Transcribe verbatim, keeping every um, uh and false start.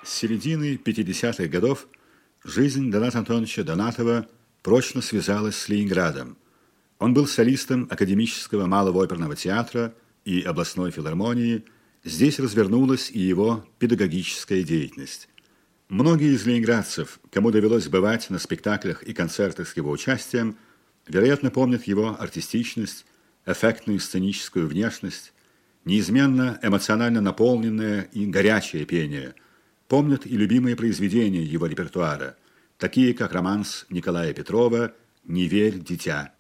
С середины пятидесятых годов жизнь Доната Антоновича Донатова прочно связалась с Ленинградом. Он был солистом Академического малого оперного театра и областной филармонии. Здесь развернулась и его педагогическая деятельность. Многие из ленинградцев, кому довелось бывать на спектаклях и концертах с его участием, вероятно, помнят его артистичность, эффектную сценическую внешность, неизменно эмоционально наполненное и горячее пение, помнят и любимые произведения его репертуара, такие как романс Николая Петрова «Не верь, дитя».